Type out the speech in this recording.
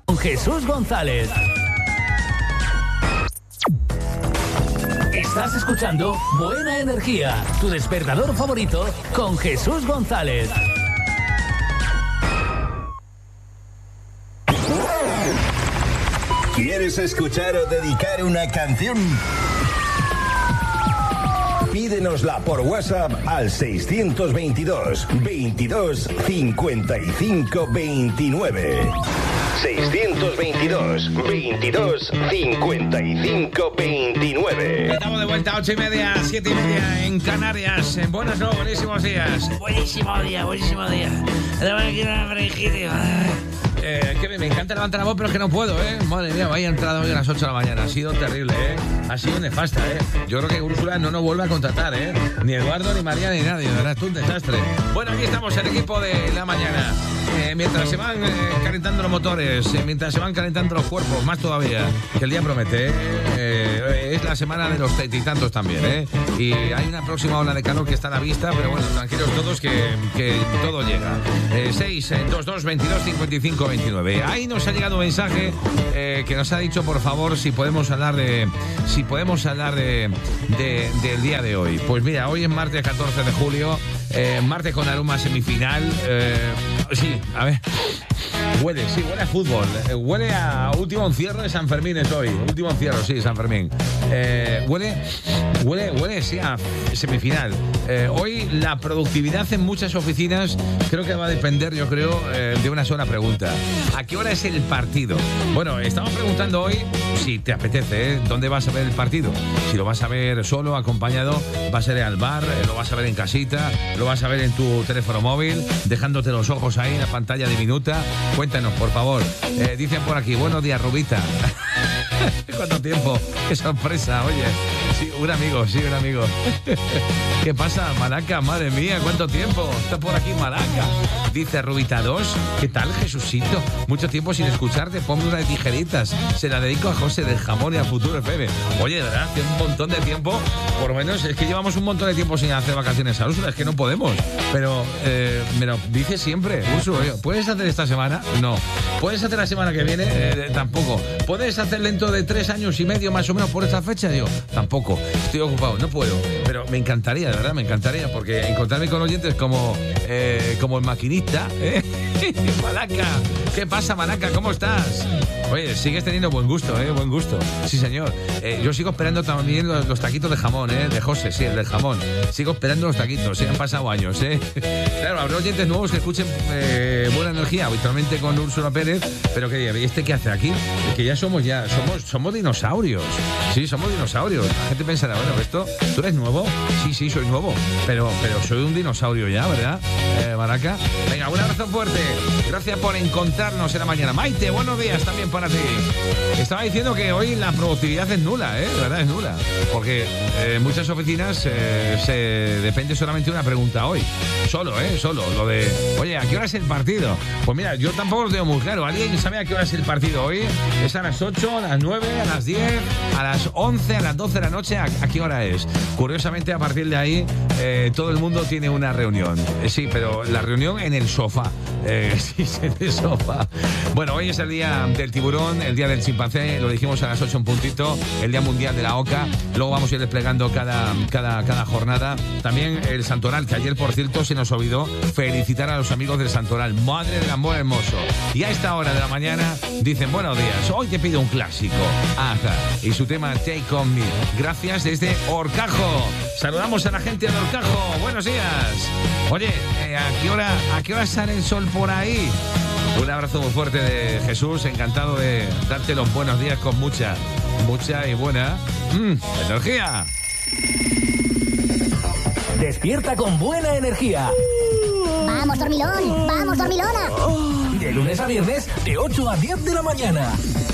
Con Jesús González. Estás escuchando Buena Energía, tu despertador favorito con Jesús González. ¿Quieres escuchar o dedicar una canción? Pídenosla por WhatsApp al 622 22 55 29. 622 22 55 29. Estamos de vuelta a 8:30, 7:30 en Canarias. Buenos no, buenísimos días. Buenísimo día, buenísimo día. Además quiero una frigideo. Que me encanta levantar la voz, pero es que no puedo, ¿eh? Madre mía, vaya entrada hoy a las 8 de la mañana. Ha sido terrible, ¿eh? Ha sido nefasta, ¿eh? Yo creo que Úrsula no nos vuelve a contratar, ¿eh? Ni Eduardo, ni María, ni nadie. ¿Verdad? Es un desastre. Bueno, aquí estamos, el equipo de la mañana. Mientras se van calentando los motores, mientras se van calentando los cuerpos, más todavía, que el día promete, es la semana de los tantos también, ¿eh? Y hay una próxima ola de calor que está a la vista, pero bueno, tranquilos todos que todo llega. 622 22 55 29. Ahí nos ha llegado un mensaje que nos ha dicho, por favor, si podemos hablar del día de hoy. Pues mira, hoy es martes 14 de julio, martes con aroma semifinal. Sí, a ver. Huele a fútbol. Huele a último encierro de San Fermín es hoy. Último encierro, sí, San Fermín. Huele, sí, a semifinal. Hoy la productividad en muchas oficinas creo que va a depender, yo creo, de una sola pregunta. ¿A qué hora es el partido? Bueno, estamos preguntando hoy, si te apetece, ¿dónde vas a ver el partido? Si lo vas a ver solo, acompañado, vas a ir al bar, lo vas a ver en casita, lo vas a ver en tu teléfono móvil, dejándote los ojos ahí en la pantalla diminuta. Cuéntanos, por favor. Dicen por aquí, buenos días, Rubita. ¿Cuánto tiempo? ¡Qué sorpresa! Oye, sí, un amigo. ¿Qué pasa, Malaca? Madre mía, ¿cuánto tiempo? Está por aquí Malaca. Dice Rubita 2. ¿Qué tal, Jesucito? Mucho tiempo sin escucharte. Ponme una de tijeritas. Se la dedico a José del Jamón y a Futuro FM. Oye, de verdad, hace un montón de tiempo. Por lo menos es que llevamos un montón de tiempo sin hacer vacaciones a Úrsula. Es que no podemos. Pero me lo dice siempre. Úrsula, ¿puedes hacer esta semana? No. ¿Puedes hacer la semana que viene? Tampoco. ¿Puedes hacer dentro de 3 años y medio más o menos por esta fecha? Digo, tampoco. Estoy ocupado, no puedo. Pero me encantaría, de verdad, me encantaría. Porque encontrarme con oyentes como el maquinista, Malaca. ¿Qué pasa, Malaca? ¿Cómo estás? Oye, sigues teniendo buen gusto, buen gusto. Sí, señor. Yo sigo esperando también los taquitos de jamón, de José, sí, el del jamón. Sigo esperando los taquitos, han pasado años, Claro, habrá oyentes nuevos que escuchen Buena Energía, habitualmente con Úrsula Pérez, pero que ¿este qué hace aquí? Es que ya somos dinosaurios. Sí, somos dinosaurios. La gente pensará, bueno, ¿tú eres nuevo? Sí, soy nuevo, pero soy un dinosaurio ya, ¿verdad, Maraca? Venga, un abrazo fuerte. Gracias por encontrarnos en la mañana. Maite, buenos días también para ti. Estaba diciendo que hoy la productividad es nula, de verdad es nula, porque en muchas oficinas se depende solamente de una pregunta hoy. Solo, lo de, oye, ¿a qué hora es el partido? Pues mira, yo tampoco lo tengo muy claro. ¿Alguien sabe a qué hora es el partido hoy? ¿Es a las 8, a las 9, a las 10, a las 11, a las 12 de la noche? ¿A qué hora es? Curiosamente, a partir de ahí, todo el mundo tiene una reunión. Sí, pero la reunión en el sofá. Sí, en el sofá. Bueno, hoy es el día del tiburón, el día del chimpancé, lo dijimos a las 8 en puntito, el día mundial de la oca. Luego vamos a ir desplegando cada jornada. También el Santoral, que ayer, por cierto, se nos olvidó felicitar a los amigos del Santoral. Madre del amor hermoso. Y a esta hora de la mañana dicen, buenos días, hoy te pido un clásico. Ajá. Y su tema, Take On Me. Gracias desde Horcajo. Saludamos a la gente de Horcajo. Buenos días. Oye, ¿a qué hora sale el sol por ahí? Un abrazo muy fuerte de Jesús. Encantado de darte los buenos días con mucha y buena energía. Despierta con Buena Energía. ¡Vamos, dormilón! ¡Vamos, dormilona! De lunes a viernes, de 8 a 10 de la mañana.